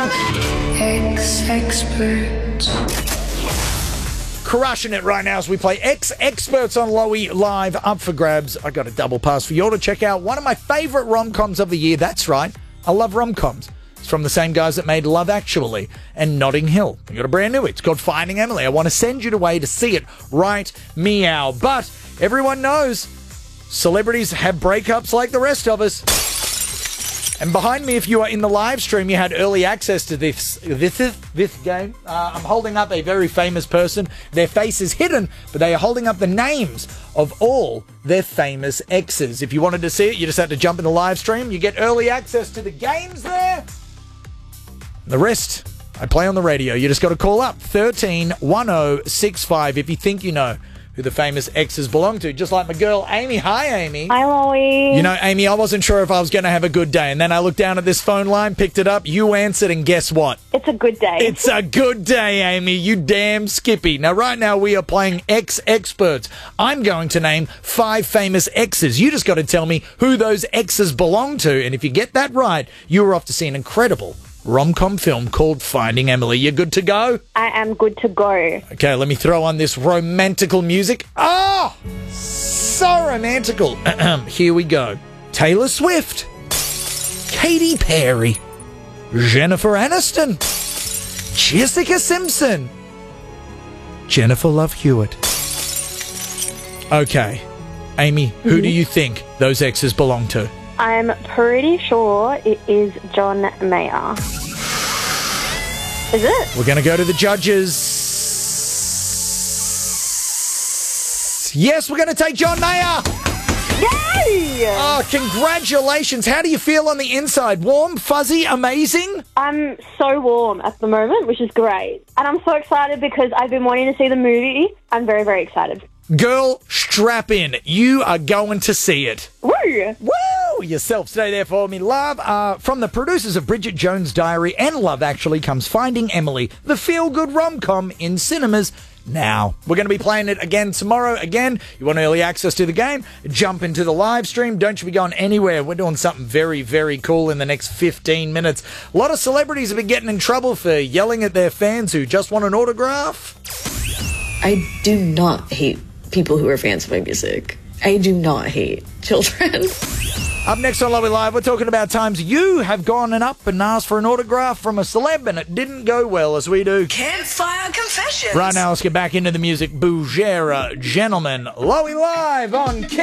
X-Experts. Crushing it right now as we play X-Experts on Lowy Live, up for grabs. I got a double pass for you all to check out one of my favourite rom-coms of the year. That's right, I love rom-coms. It's from the same guys that made Love Actually and Notting Hill. We got a brand new. It's called Finding Emily. I want to send you away to see it right meow. But everyone knows celebrities have breakups like the rest of us. And behind me, if you are in the live stream, you had early access to this game. I'm holding up a very famous person. Their face is hidden, but they are holding up the names of all their famous exes. If you wanted to see it, you just had to jump in the live stream. You get early access to the games there. The rest, I play on the radio. You just got to call up 131065 if you think you know who the famous exes belong to. Just like my girl, Amy. Hi, Amy. Hi, Lowy. You know, Amy, I wasn't sure if I was going to have a good day. And then I looked down at this phone line, picked it up, you answered, and guess what? It's a good day. It's a good day, Amy. You damn skippy. Now, right now, we are playing X-Experts. I'm going to name 5 famous exes. You just got to tell me who those exes belong to. And if you get that right, you're off to see an incredible rom-com film called Finding Emily. You good to go? I am good to go. Okay, let me throw on this romantical music. Oh, so romantical. Here we go. Taylor Swift, Katy Perry, Jennifer Aniston, Jessica Simpson, Jennifer Love Hewitt. Okay, Amy, who do you think those exes belong to? I'm pretty sure it is John Mayer. Is it? We're going to go to the judges. Yes, we're going to take John Mayer. Yay! Oh, congratulations. How do you feel on the inside? Warm, fuzzy, amazing? I'm so warm at the moment, which is great. And I'm so excited because I've been wanting to see the movie. I'm very, very excited. Girl, strap in. You are going to see it. Woo! Woo! Yourself. Stay there for me, love. From the producers of Bridget Jones' Diary and Love Actually comes Finding Emily, the feel-good rom-com in cinemas now. We're going to be playing it again tomorrow. Again, you want early access to the game? Jump into the live stream. Don't you be going anywhere. We're doing something very, very cool in the next 15 minutes. A lot of celebrities have been getting in trouble for yelling at their fans who just want an autograph. I do not hate people who are fans of my music. I do not hate children. Up next on Lowy Live, we're talking about times you have gone and up and asked for an autograph from a celeb and it didn't go well, as we do. Campfire Confessions. Right now, let's get back into the music. Bougera, gentlemen. Lowy Live on